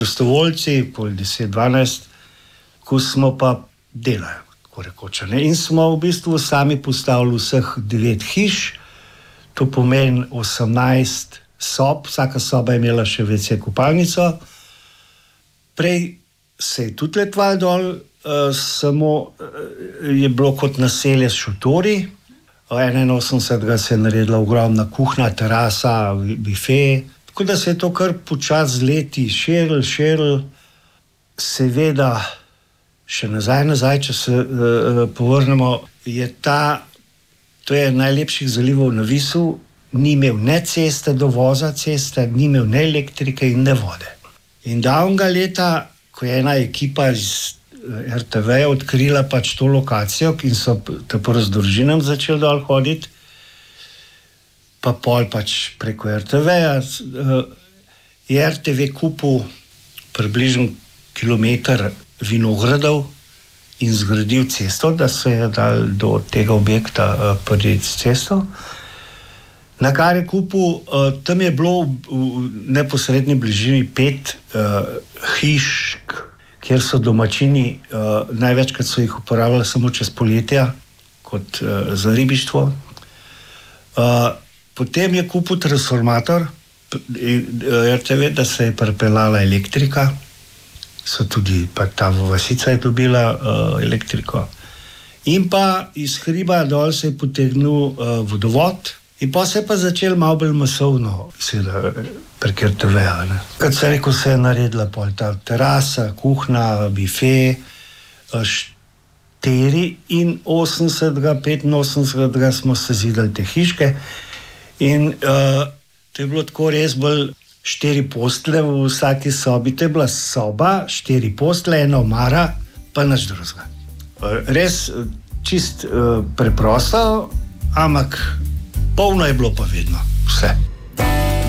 prostovoljci, pol 10-12, ko smo pa delali, tako rekoč. In smo v bistvu sami postavili vseh 9 hiš, to pomeni 18 sob, vsaka soba je imela še WC kopalnico. Prej se je tudi letval dol, samo je bilo kot naselje s šotori. 81. se je naredila ogromna kuhna, terasa, bife. Tako da se je to kar počasi z leti širilo. Seveda, še nazaj, če se povrnemo, to je najlepših zalivov na Visu, ni imel ne ceste, dovoza ceste, ni imel ne elektrike in ne vode. In davnega leta, ko je ena ekipa iz RTV odkrila pač to lokacijo in so tako z družinami začeli dol hoditi, pa pol pač preko RTV-ja, je RTV kupil približno kilometer vinogradov in zgradil cesto, da se je dal do tega objekta priti cesto. Na kar je kupil, tam je bilo v neposredni bližini 5 hišk, kjer so domačini, največkrat so jih uporabljali samo čez poletja, kot za ribištvo. Potem je kupil transformator RTV, da se je pripeljala elektrika. So tudi, pa ta vasica je dobila elektriko. In pa iz hriba dol se je potegnil vodovod. In pa se je pa začel malo bolj masovno, seveda, prek RTV-ja. Kot se je rekel, se je naredila pol ta terasa, kuhna, bife, 84. 85. smo se zidali te hiške in to je bilo tako res bolj 4 postelje v vsaki sobi. To je bila soba, 4 postelje, ena omara, pa nič drugega. Res čist preprosto, ampak polno je bilo pa vedno vse.